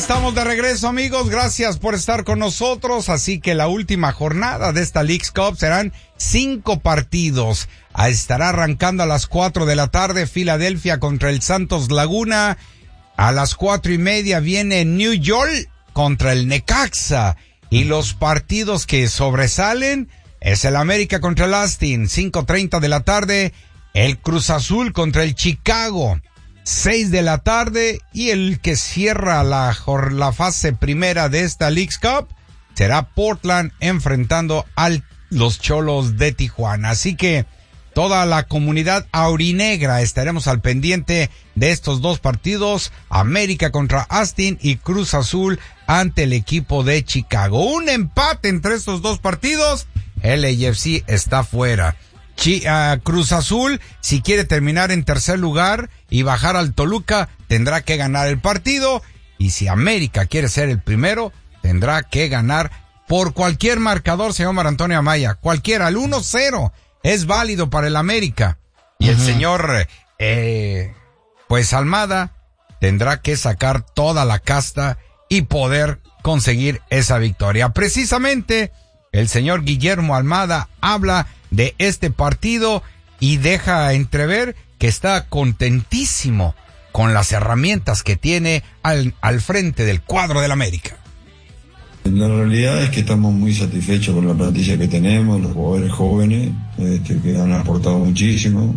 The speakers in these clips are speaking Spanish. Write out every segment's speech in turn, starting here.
estamos de regreso, amigos. Gracias por estar con nosotros. Así que la última jornada de esta Leagues Cup serán 5 partidos. Estará arrancando a las 4 de la tarde Filadelfia contra el Santos Laguna. A las 4:30 viene New York contra el Necaxa. Y los partidos que sobresalen es el América contra el Austin. 5:30 de la tarde, el Cruz Azul contra el Chicago. 6 de la tarde, y el que cierra la fase primera de esta Leagues Cup será Portland enfrentando a los Cholos de Tijuana. Así que toda la comunidad aurinegra estaremos al pendiente de estos 2 partidos, América contra Austin y Cruz Azul ante el equipo de Chicago. Un empate entre estos 2 partidos, el LAFC está fuera. Cruz Azul, si quiere terminar en tercer lugar y bajar al Toluca, tendrá que ganar el partido, y si América quiere ser el primero, tendrá que ganar por cualquier marcador, señor Mar Antonio Amaya, cualquiera, el 1-0 es válido para el América, y el señor pues Almada tendrá que sacar toda la casta y poder conseguir esa victoria. Precisamente el señor Guillermo Almada habla de este partido y deja entrever que está contentísimo con las herramientas que tiene al frente del cuadro del América. La realidad es que estamos muy satisfechos con la plantilla que tenemos, los jugadores jóvenes que han aportado muchísimo,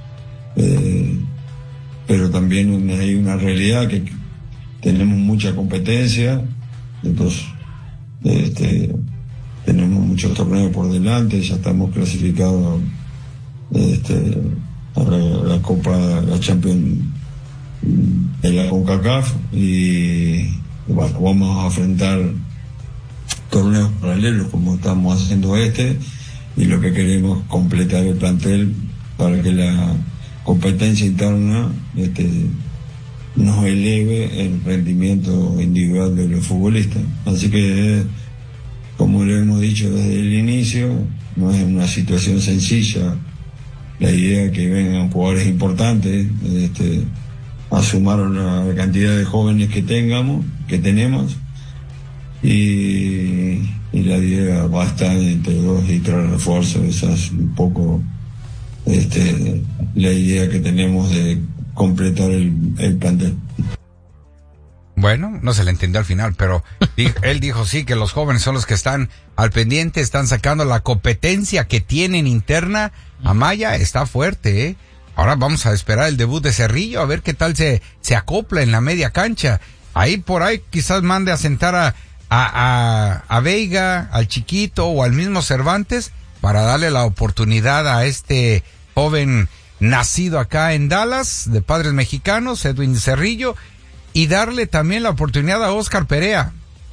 pero también hay una realidad que tenemos mucha competencia, entonces tenemos muchos torneos por delante, ya estamos clasificados a la Copa, la Champions de la CONCACAF, y bueno, vamos a enfrentar torneos paralelos como estamos haciendo y lo que queremos completar el plantel para que la competencia interna nos eleve el rendimiento individual de los futbolistas. Así que, como lo hemos dicho desde el inicio, no es una situación sencilla. La idea es que vengan jugadores importantes a sumar la cantidad de jóvenes que tenemos, y la idea va a estar entre 2 y 3 refuerzos. Esa es un poco la idea que tenemos de completar el plantel. Bueno, no se le entendió al final, pero él dijo sí, que los jóvenes son los que están al pendiente, están sacando la competencia que tienen interna. Amaya está fuerte, ¿eh? Ahora vamos a esperar el debut de Cerrillo, a ver qué tal se acopla en la media cancha. Ahí por ahí quizás mande a sentar a Veiga, al Chiquito o al mismo Cervantes, para darle la oportunidad a este joven nacido acá en Dallas, de padres mexicanos, Edwin Cerrillo, y darle también la oportunidad a Óscar Perea.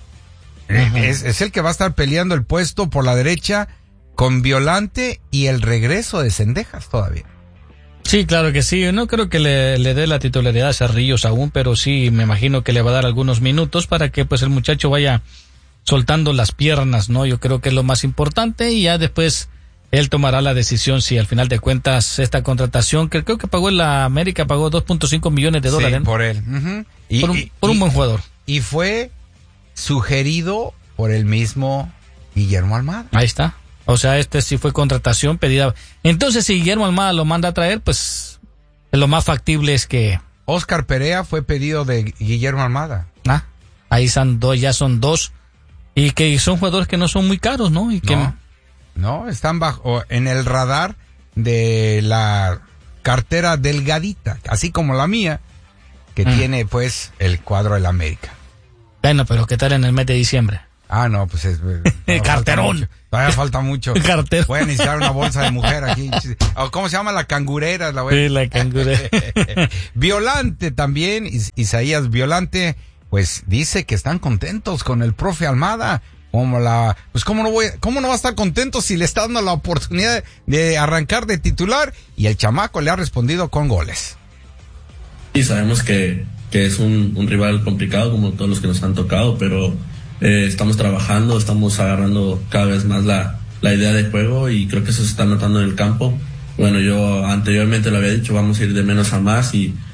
Es el que va a estar peleando el puesto por la derecha con Violante y el regreso de Cendejas todavía. Sí, claro que sí. Yo no creo que le dé la titularidad a Cerrillos aún, pero sí me imagino que le va a dar algunos minutos para que pues el muchacho vaya soltando las piernas, ¿no? Yo creo que es lo más importante, y ya después él tomará la decisión si al final de cuentas esta contratación, que creo que pagó la América, pagó $2.5 millones, ¿no? Por él. Por un buen jugador. Y fue sugerido por el mismo Guillermo Almada. Ahí está. O sea, sí fue contratación pedida. Entonces, si Guillermo Almada lo manda a traer, pues lo más factible es que Óscar Perea fue pedido de Guillermo Almada. Ahí ya son 2. Y que son jugadores que no son muy caros, ¿no? Y que no, están en el radar de la cartera delgadita, así como la mía, que tiene pues el cuadro del América. Bueno, pero ¿qué tal en el mes de diciembre? No, pues es carterón. Todavía falta mucho. Carterón. Voy a necesitar una bolsa de mujer aquí. ¿Cómo se llama? La cangurera. Sí, la cangurera. Violante también, Isaías Violante, pues dice que están contentos con el profe Almada. ¿Cómo no va a estar contento si le está dando la oportunidad de arrancar de titular? Y el chamaco le ha respondido con goles. Y sabemos que es un rival complicado, como todos los que nos han tocado, pero estamos trabajando, estamos agarrando cada vez más la idea de juego, y creo que eso se está notando en el campo. Bueno, yo anteriormente lo había dicho, vamos a ir de menos a más, y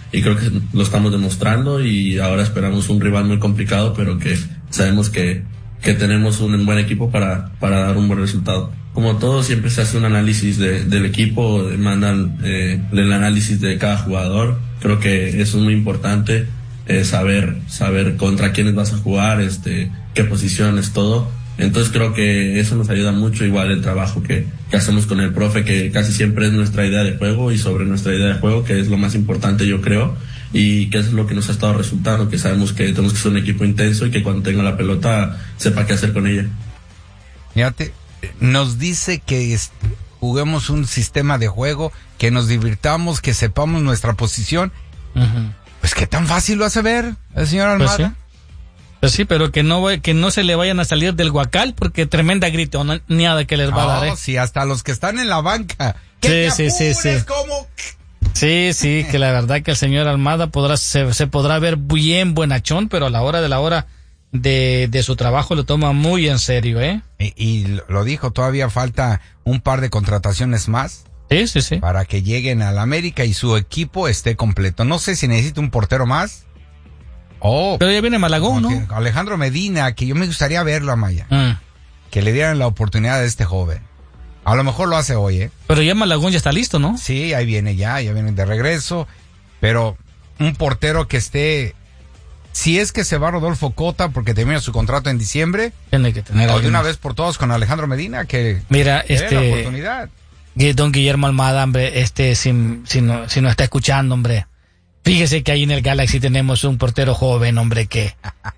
y creo que lo estamos demostrando, y ahora esperamos un rival muy complicado, pero que sabemos que tenemos un buen equipo para dar un buen resultado. Como todo, siempre se hace un análisis del equipo, mandan el análisis de cada jugador. Creo que eso es muy importante, saber contra quiénes vas a jugar, qué posiciones, todo. Entonces creo que eso nos ayuda mucho, igual el trabajo que hacemos con el profe, que casi siempre es nuestra idea de juego y sobre nuestra idea de juego, que es lo más importante, yo creo, y que eso es lo que nos ha estado resultando, que sabemos que tenemos que ser un equipo intenso y que cuando tenga la pelota sepa qué hacer con ella. Fíjate, nos dice que juguemos un sistema de juego, que nos divirtamos, que sepamos nuestra posición. Uh-huh. Pues qué tan fácil lo hace ver el señor Almada. Pues sí, pero que no se le vayan a salir del guacal, porque tremenda gritoneada que les va a dar. Sí, hasta los que están en la banca. Sí. ¿Cómo? Sí, que la verdad que el señor Almada se podrá ver bien buenachón, pero a la hora de su trabajo lo toma muy en serio, ¿eh? Y lo dijo, todavía falta un par de contrataciones más. Sí. Para que lleguen al América y su equipo esté completo. No sé si necesita un portero más. Pero ya viene Malagón, ¿no? Alejandro Medina, que yo me gustaría verlo, Amaya. Que le dieran la oportunidad a este joven. A lo mejor lo hace hoy, ¿eh? Pero ya Malagón ya está listo, ¿no? Sí, ahí viene ya viene de regreso. Pero un portero que esté... Si es que se va Rodolfo Cota porque termina su contrato en diciembre, tiene que tener o de una vez por todas con Alejandro Medina, que mira, la oportunidad. Don Guillermo Almada, hombre, si no está escuchando, hombre, fíjese que ahí en el Galaxy tenemos un portero joven, hombre, que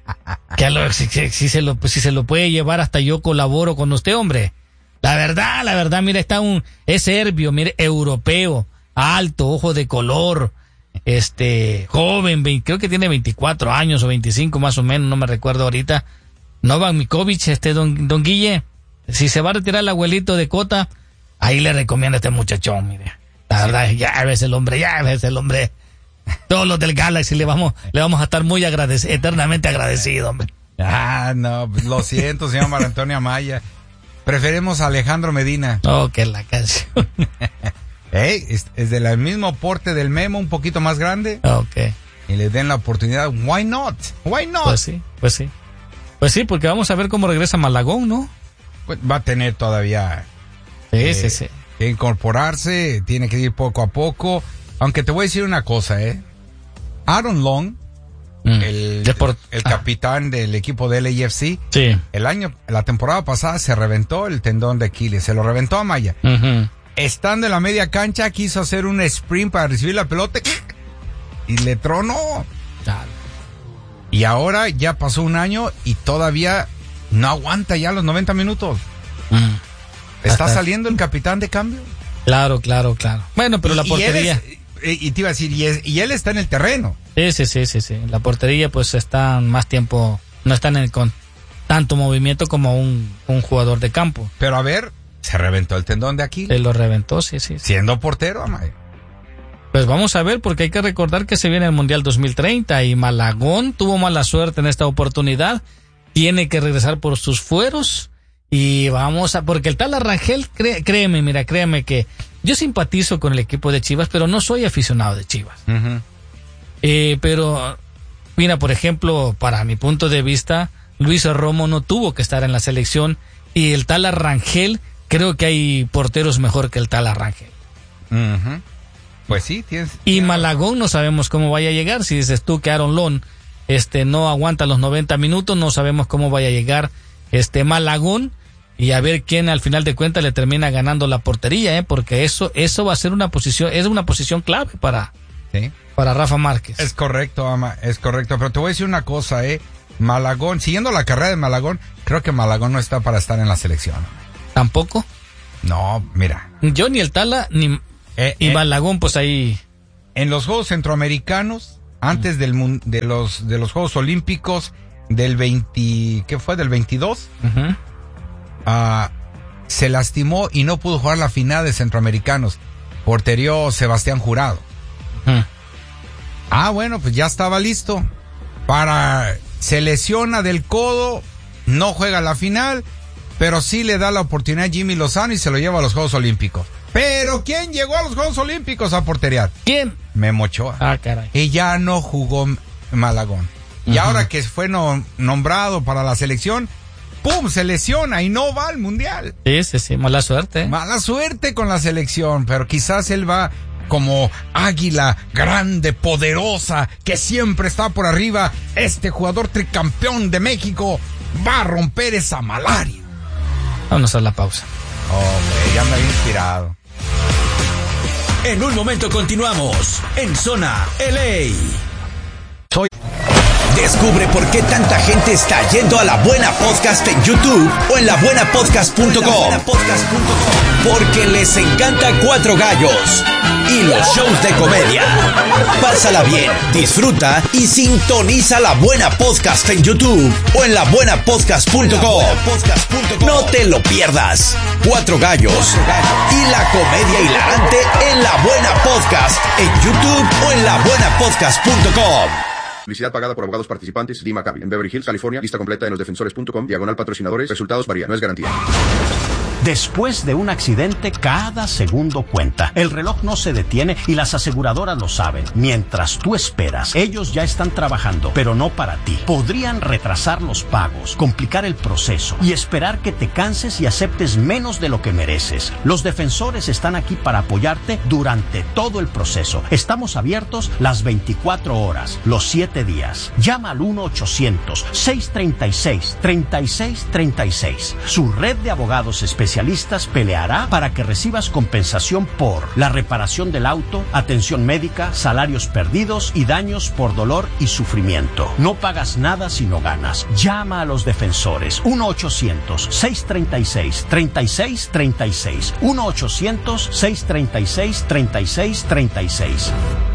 si se lo puede llevar, hasta yo colaboro con usted, hombre. La verdad, mira, es serbio, mire, europeo, alto, ojo de color, joven, creo que tiene 24 años o 25 más o menos, no me recuerdo ahorita. Novak Mikovic, don Guille, si se va a retirar el abuelito de Cota, ahí le recomiendo a este muchachón, mire. La verdad, ya ves el hombre. Todos los del Galaxy le vamos a estar muy eternamente agradecidos, hombre. No, lo siento, señor Mario Antonio Amaya. Preferimos a Alejandro Medina. Que la canción. Es del mismo porte del Memo, un poquito más grande. Okay. Y le den la oportunidad. Why not? Pues sí, porque vamos a ver cómo regresa Malagón, ¿no? Pues va a tener todavía sí. que incorporarse, tiene que ir poco a poco. Aunque te voy a decir una cosa, Aaron Long, el capitán del equipo del LAFC, sí, la temporada pasada se reventó el tendón de Aquiles, se lo reventó a Maya. Uh-huh. Estando en la media cancha, quiso hacer un sprint para recibir la pelota y le tronó. Y ahora ya pasó un año y todavía no aguanta ya los 90 minutos. ¿Está saliendo el capitán de cambio? Claro. Bueno, pero la portería... Y te iba a decir, y él está en el terreno. Sí. La portería pues está más tiempo, no están con tanto movimiento como un jugador de campo. Pero a ver, se reventó el tendón de Aquiles. Se lo reventó, sí. Siendo portero, Amaya. Pues vamos a ver, porque hay que recordar que se viene el Mundial 2030 y Malagón tuvo mala suerte en esta oportunidad. Tiene que regresar por sus fueros y porque el tal Arrangel, créeme que yo simpatizo con el equipo de Chivas, pero no soy aficionado de Chivas. Uh-huh. Pero, mira, por ejemplo, para mi punto de vista, Luis Romo no tuvo que estar en la selección y el tal Arrangel, creo que hay porteros mejor que el tal Arrangel. Uh-huh. Pues sí, y Malagón no sabemos cómo vaya a llegar. Si dices tú que Aaron Long no aguanta los 90 minutos, no sabemos cómo vaya a llegar Malagón, y a ver quién al final de cuentas le termina ganando la portería, porque eso va a ser una posición clave para Rafa Márquez. Es correcto, Ama, es correcto, pero te voy a decir una cosa, Malagón, siguiendo la carrera de Malagón, creo que Malagón no está para estar en la selección. ¿Tampoco? No, mira. Yo ni el Tala y Malagón, pues ahí. En los Juegos Centroamericanos, antes de los Juegos Olímpicos del 20, ¿qué fue? Del 22, uh-huh. Se lastimó y no pudo jugar la final de Centroamericanos. Porterió Sebastián Jurado. Uh-huh. Bueno, pues ya estaba listo. Se lesiona del codo, no juega la final, pero sí le da la oportunidad a Jimmy Lozano y se lo lleva a los Juegos Olímpicos. Pero ¿quién llegó a los Juegos Olímpicos a porterear? ¿Quién? Memo Ochoa. Ah, caray. Y ya no jugó Malagón. Y ahora que fue nombrado para la selección, ¡pum!, se lesiona y no va al Mundial. Sí, mala suerte. Mala suerte con la selección, pero quizás él va como águila grande, poderosa, que siempre está por arriba. Este jugador tricampeón de México va a romper esa malaria. Vamos a la pausa. Hombre, ya me había inspirado. En un momento continuamos en Zona LA. Descubre por qué tanta gente está yendo a La Buena Podcast en YouTube o en labuenapodcast.com. Porque les encanta Cuatro Gallos y los shows de comedia. Pásala bien, disfruta y sintoniza La Buena Podcast en YouTube o en labuenapodcast.com. No te lo pierdas. Cuatro Gallos y la comedia hilarante en La Buena Podcast en YouTube o en labuenapodcast.com. Publicidad pagada por abogados participantes. D. Maccabi. En Beverly Hills, California. Lista completa en losdefensores.com. /patrocinadores. Resultados varían. No es garantía. Después de un accidente, cada segundo cuenta. El reloj no se detiene y las aseguradoras lo saben. Mientras tú esperas, ellos ya están trabajando, pero no para ti. Podrían retrasar los pagos, complicar el proceso y esperar que te canses y aceptes menos de lo que mereces. Los defensores están aquí para apoyarte durante todo el proceso. Estamos abiertos las 24 horas, los 7 días. Llama al 1-800-636-3636. Su red de abogados especialistas peleará para que recibas compensación por la reparación del auto, atención médica, salarios perdidos y daños por dolor y sufrimiento. No pagas nada si no ganas. Llama a los defensores. 1-800-636-3636. 1-800-636-3636.